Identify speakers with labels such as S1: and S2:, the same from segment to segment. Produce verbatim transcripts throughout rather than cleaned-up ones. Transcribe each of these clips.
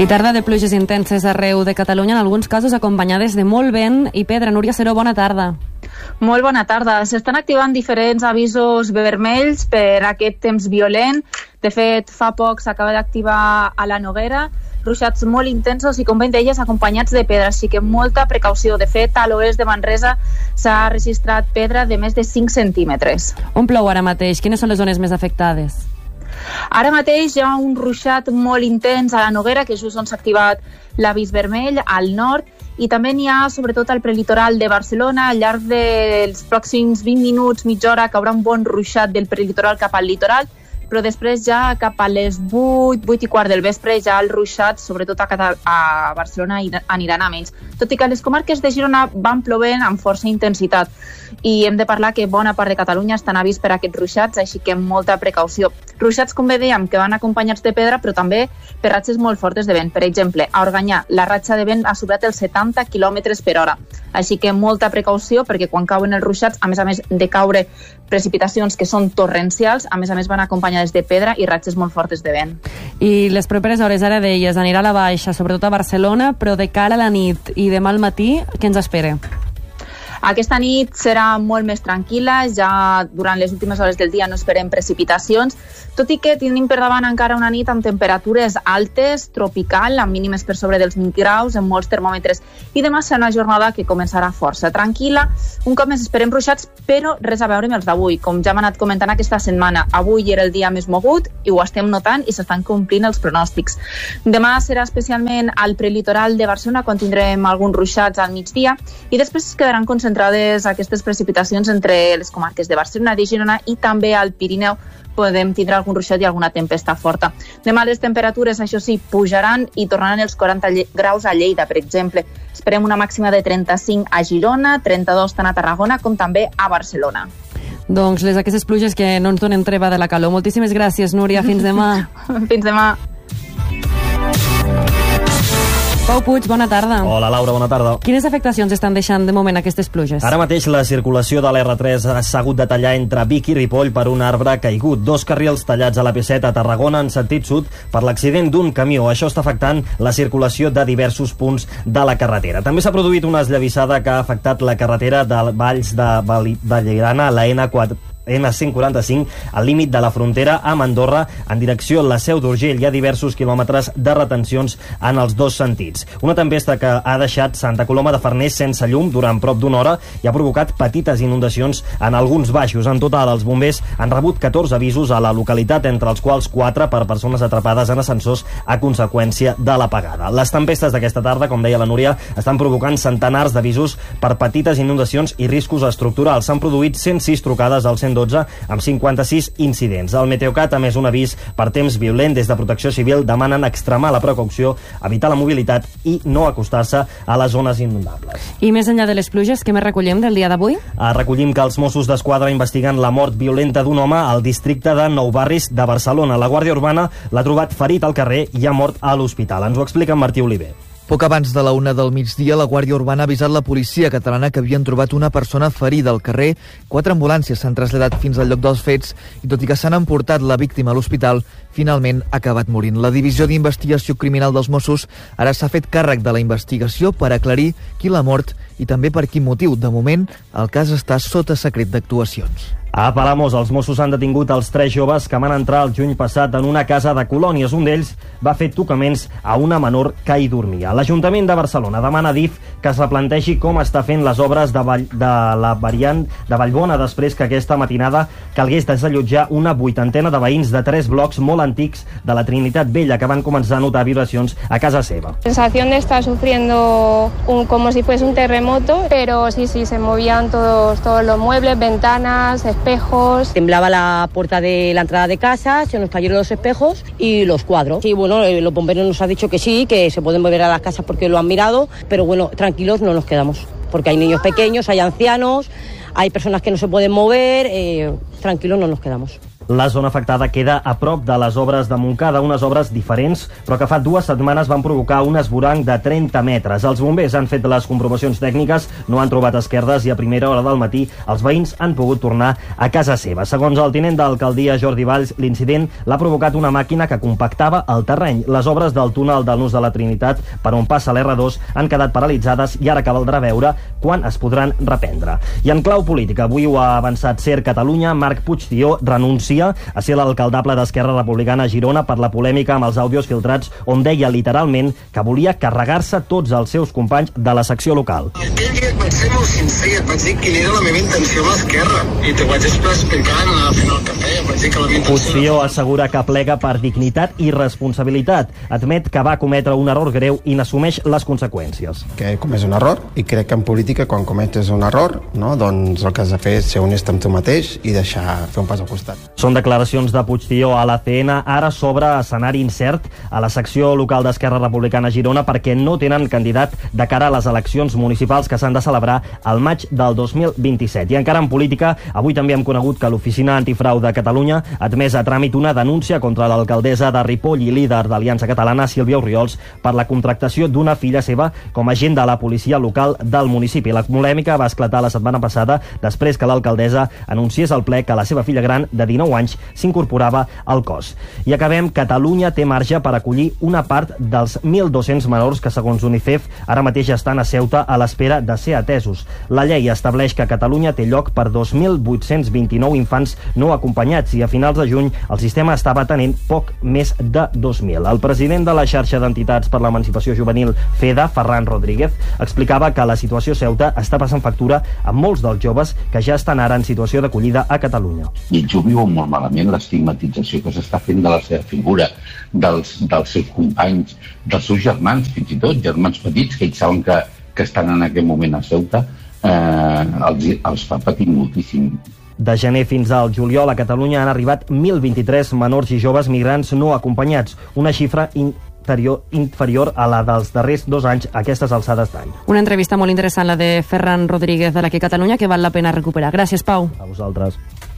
S1: I tarda de pluges intenses arreu de Catalunya, en alguns casos acompanyades de molt vent i pedra. Núria Seró, bona tarda.
S2: Molt bona tarda. S'estan activant diferents avisos vermells per aquest temps violent. De fet, fa poc s'acaba d'activar a la Noguera ruixats molt intensos i, com ben deies, acompanyats de pedra, així que molta precaució. De fet, a l'oest de Manresa s'ha registrat pedra de més de cinc centímetres.
S1: On plou ara mateix? Quines són les zones més afectades?
S2: Ara mateix hi ha un ruixat molt intens a la Noguera, que és just on s'ha activat l'avís vermell, al nord, i també n'hi ha sobretot al prelitoral de Barcelona. Al llarg dels pròxims vint minuts, mitja hora, caurà un bon ruixat del prelitoral cap al litoral, però després ja cap a les vuit, vuit i quart del vespre ja el ruixat, sobretot a, Catal a Barcelona, aniran a menys. Tot i que les comarques de Girona van plovent amb força intensitat i hem de parlar que bona part de Catalunya estan avís per aquests ruixats, així que amb molta precaució. Ruixats, com bé dèiem, que van acompanyats de pedra, però també per ratxes molt fortes de vent. Per exemple, a Organyà, la ratxa de vent ha superat els setanta quilòmetres per hora. Així que molta precaució, perquè quan cauen els ruixats, a més a més de caure precipitacions que són torrencials, a més a més van acompanyades de pedra i ratxes molt fortes de vent.
S1: I les properes hores, ara deies, anirà a la baixa, sobretot a Barcelona, però de cara a la nit i demà al matí, què ens espera?
S2: Aquesta nit serà molt més tranquil·la, ja durant les últimes hores del dia no esperem precipitacions, tot i que tenim per davant encara una nit amb temperatures altes, tropical, amb mínimes per sobre dels vint graus en molts termòmetres, i demà serà una jornada que començarà força tranquil·la. Un cop més esperem ruixats, però res a veure amb els d'avui. Com ja hem anat comentant aquesta setmana, avui era el dia més mogut i ho estem notant i s'estan complint els pronòstics. Demà serà especialment al prelitoral de Barcelona, quan tindrem alguns ruixats al migdia, i després es quedaran concentrades aquestes precipitacions entre les comarques de Barcelona, de Girona i també al Pirineu. Podem tindre algun ruixat i alguna tempesta forta. Demà les temperatures, això sí, pujaran i tornaran els quaranta graus a Lleida, per exemple. Esperem una màxima de trenta-cinc a Girona, trenta-dos tant a Tarragona com també a Barcelona.
S1: Doncs les aquestes pluges que no ens donen treva de la calor. Moltíssimes gràcies, Núria. Fins demà.
S2: Fins demà.
S1: Pau Puig, bona tarda.
S3: Hola, Laura, bona tarda.
S1: Quines afectacions estan deixant de moment aquestes pluges?
S3: Ara mateix la circulació de l'R tres s'ha hagut de tallar entre Vic i Ripoll per un arbre caigut. Dos carrils tallats a l'A P set a Tarragona en sentit sud per l'accident d'un camió. Això està afectant la circulació de diversos punts de la carretera. També s'ha produït una esllavissada que ha afectat la carretera de Valls de Vallirana, la N quatre. N cent quaranta-cinc, al límit de la frontera amb Andorra, en direcció a la Seu d'Urgell. Hi ha diversos quilòmetres de retencions en els dos sentits. Una tempesta que ha deixat Santa Coloma de Farners sense llum durant prop d'una hora i ha provocat petites inundacions en alguns baixos. En total, els bombers han rebut catorze avisos a la localitat, entre els quals quatre per persones atrapades en ascensors a conseqüència de l'apagada. Les tempestes d'aquesta tarda, com deia la Núria, estan provocant centenars d'avisos per petites inundacions i riscos estructurals. S'han produït cent sis trucades al cent dotze amb cinquanta-sis incidents. El Meteocat, a més, un avís per temps violent. Des de Protecció Civil demanen extremar la precaució, evitar la mobilitat i no acostar-se a les zones inundables.
S1: I més enllà de les pluges, què més recollem del dia d'avui?
S3: Recollim que els Mossos d'Esquadra investiguen la mort violenta d'un home al districte de Nou Barris de Barcelona. La Guàrdia Urbana l'ha trobat ferit al carrer i ha mort a l'hospital. Ens ho explica en Martí Oliver.
S4: Poc abans de la una del migdia, la Guàrdia Urbana ha avisat la policia catalana que havien trobat una persona ferida al carrer. Quatre ambulàncies s'han traslladat fins al lloc dels fets i, tot i que s'han emportat la víctima a l'hospital, finalment ha acabat morint. La Divisió d'Investigació Criminal dels Mossos ara s'ha fet càrrec de la investigació per aclarir qui l'ha mort i també per quin motiu. De moment, el cas està sota secret d'actuacions.
S3: A Palamós, els Mossos han detingut els tres joves que van entrar el juny passat en una casa de colònies. Un d'ells va fer tocaments a una menor que hi dormia. L'Ajuntament de Barcelona demana a D I F que es replantegi com està fent les obres de, Vall, de la variant de Vallbona després que aquesta matinada calgués desallotjar una vuitantena de veïns de tres blocs molt antics de la Trinitat Vella que van començar a notar vibracions a casa seva.
S5: Sensación de estar sufriendo un, como si fuese un terremoto, pero sí, sí, se movían todos, todos los muebles, ventanas, espejos.
S6: Temblaba la puerta de la entrada de casa, se nos cayeron los espejos y los cuadros. Y bueno, los bomberos nos han dicho que sí, que se pueden volver a las casas porque lo han mirado, pero bueno, tranquilos no nos quedamos, porque hay niños pequeños, hay ancianos, hay personas que no se pueden mover, eh, tranquilos no nos quedamos.
S3: La zona afectada queda a prop de les obres de Montcada, unes obres diferents, però que fa dues setmanes van provocar un esvoranc de trenta metres. Els bombers han fet les comprovacions tècniques, no han trobat esquerdes i a primera hora del matí els veïns han pogut tornar a casa seva. Segons el tinent d'alcaldia Jordi Valls, l'incident l'ha provocat una màquina que compactava el terreny. Les obres del túnel del Nus de la Trinitat, per on passa l'erre dos, han quedat paralitzades i ara caldrà veure quan es podran reprendre. I en clau política, avui ho ha avançat Ser Catalunya, Marc Puigdió renuncia a ser l'alcaldable d'Esquerra Republicana a Girona per la polèmica amb els àudios filtrats on deia literalment que volia carregar-se tots els seus companys de la secció local.
S7: Aquell dia et vaig ser molt sincer i et vaig dir quina era la meva intenció amb l'Esquerra i t'ho vaig explicar fent el cafè. Vaig dir que la meva intenció...
S3: Puigdió assegura que plega per dignitat i responsabilitat. Admet que va cometre un error greu i n'assumeix les conseqüències.
S8: Que he comès un error i crec que en política quan cometes un error, no, doncs el que has de fer és ser honest amb tu mateix i deixar fer un pas al costat.
S3: Són declaracions de Puigdió a l'A C N. Ara s'obre escenari incert a la secció local d'Esquerra Republicana a Girona perquè no tenen candidat de cara a les eleccions municipals que s'han de celebrar al maig del dos mil vint-i-set. I encara en política, avui també hem conegut que l'Oficina Antifrau de Catalunya ha admès a tràmit una denúncia contra l'alcaldessa de Ripoll i líder d'Aliança Catalana, Sílvia Orriols, per la contractació d'una filla seva com a agent de la policia local del municipi. La polèmica va esclatar la setmana passada després que l'alcaldessa anunciés al ple que la seva filla gran de dinou anys s'incorporava al cos. I acabem, Catalunya té marge per acollir una part dels mil dos-cents menors que, segons UNICEF, ara mateix estan a Ceuta a l'espera de ser atesos. La llei estableix que Catalunya té lloc per dos mil vuit-cents vint-i-nou infants no acompanyats i a finals de juny el sistema estava atenent poc més de dos mil. El president de la xarxa d'entitats per l'emancipació juvenil FEDA, Ferran Rodríguez, explicava que la situació a Ceuta està passant factura a molts dels joves que ja estan ara en situació d'acollida a Catalunya.
S9: I ells ho viuen molt malament, l'estigmatització que s'està fent de la seva figura, dels, dels seus companys, dels seus germans, fins i tot, germans petits, que ells saben que, que estan en aquest moment a Ceuta, eh, els, els fa patir moltíssim.
S3: De gener fins al juliol a Catalunya han arribat mil vint-i-tres menors i joves migrants no acompanyats, una xifra interior, inferior a la dels darrers dos anys a aquestes alçades d'any.
S1: Una entrevista molt interessant, la de Ferran Rodríguez de l'Aquí Catalunya, que val la pena recuperar. Gràcies, Pau.
S3: A vosaltres.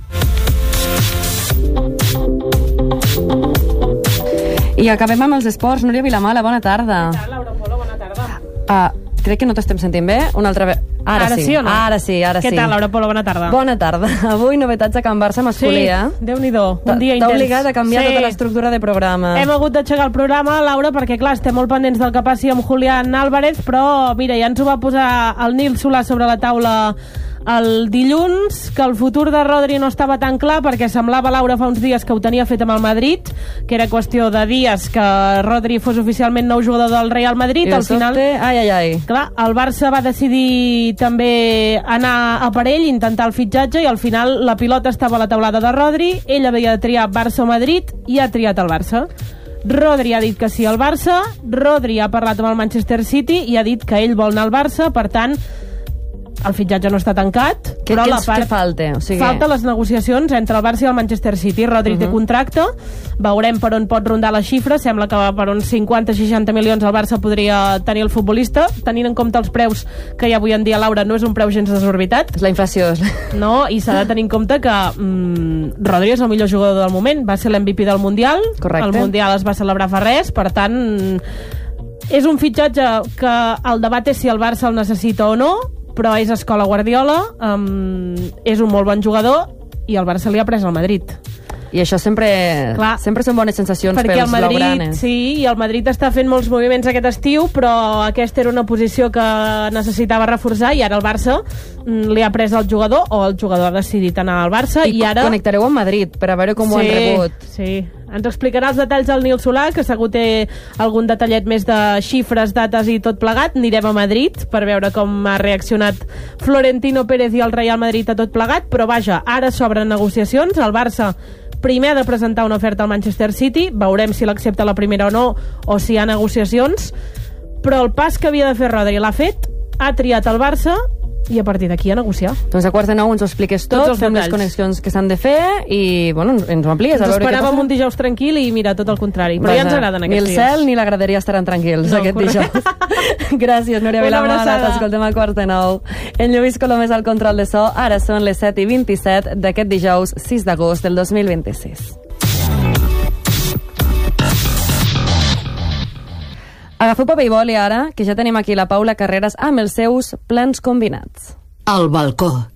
S1: I acabem amb els esports. Núria Vilamala, bona tarda.
S10: Què tal, Laura Polo? Bona tarda.
S1: Uh, crec que no t'estem sentint bé. Una altra vegada. Ara,
S10: ara
S1: sí.
S10: sí o no?
S1: Ara sí, ara
S10: Què
S1: sí.
S10: Què tal, Laura Polo? Bona tarda.
S1: Bona tarda. Avui novetats a Can Barça masculí, eh?
S10: Sí, Déu-n'hi-do, un dia intens.
S1: T'ha obligat a canviar
S10: sí.
S1: tota l'estructura de programa.
S10: Hem hagut d'aixecar el programa, Laura, perquè, clar, estem molt pendents del que passi amb Julián Álvarez, però, mira, ja ens ho va posar el Nil Solà sobre la taula el dilluns, que el futur de Rodri no estava tan clar perquè semblava, Laura, fa uns dies que ho tenia fet amb el Madrid, que era qüestió de dies que Rodri fos oficialment nou jugador del Real Madrid.
S1: I
S10: al final,
S1: ai, ai, ai.
S10: clar, el Barça va decidir també anar a per ell, intentar el fitxatge, i al final la pilota estava a la taulada de Rodri, ell havia de triar Barça o Madrid i ha triat el Barça. Rodri ha dit que sí al Barça, Rodri ha parlat amb el Manchester City i ha dit que ell vol anar al Barça, per tant el fitxatge no està tancat,
S1: què,
S10: però
S1: què
S10: la part...
S1: Què falta? O sigui...
S10: Falta les negociacions entre el Barça i el Manchester City. Rodri uh -huh. té contracte, veurem per on pot rondar la xifra, sembla que per uns cinquanta seixanta milions el Barça podria tenir el futbolista, tenint en compte els preus que hi ha avui en dia, Laura, no és un preu gens desorbitat.
S1: És la inflació.
S10: No, i s'ha de tenir en compte que mm, Rodri és el millor jugador del moment, va ser l'M V P del Mundial.
S1: Correcte.
S10: El Mundial es va celebrar fa res, per tant és un fitxatge que el debat és si el Barça el necessita o no, però és escola Guardiola, um, és un molt bon jugador i el Barça li ha pres al Madrid.
S1: I això sempre, Clar, sempre són bones sensacions
S10: perquè
S1: pels
S10: el Madrid,
S1: blaugranes.
S10: sí, i el Madrid està fent molts moviments aquest estiu, però aquesta era una posició que necessitava reforçar i ara el Barça mm, li ha pres el jugador, o el jugador ha decidit anar al Barça.
S1: I,
S10: i ara
S1: connectareu amb Madrid per a veure com
S10: sí,
S1: ho han rebut.
S10: Sí, ens explicarà els detalls el Nil Solà, que segur té algun detallet més de xifres, dates i tot plegat. Anirem a Madrid per veure com ha reaccionat Florentino Pérez i el Real Madrid a tot plegat, però vaja, ara s'obren negociacions. El Barça primer ha de presentar una oferta al Manchester City, veurem si l'accepta la primera o no, o si hi ha negociacions, però el pas que havia de fer Rodri l'ha fet, ha triat el Barça i a partir d'aquí a negociar.
S1: Doncs a quarts de nou ens ho expliques tot,
S10: Tots els
S1: fem
S10: detalls.
S1: les connexions que s'han de fer i, bueno, ens ho amplies.
S10: Ens
S1: a veure què
S10: esperàvem
S1: passa.
S10: un dijous tranquil i mira, tot el contrari. Però ja ens agraden
S1: Ni
S10: aquests
S1: el
S10: dies.
S1: cel ni la graderia estaran tranquils
S10: No,
S1: aquest
S10: correcte.
S1: dijous. Gràcies, Núria
S10: Una
S1: Vilamala.
S10: abraçada.
S1: T'escoltem a quarts de nou. En Lluís Colomés al control de so. Ara són les set i vint-i-set d'aquest dijous sis d'agost del dos mil vint-i-sis. Agafeu paper i boli ara, que ja tenim aquí la Paula Carreras amb els seus plans combinats.
S11: Al balcó.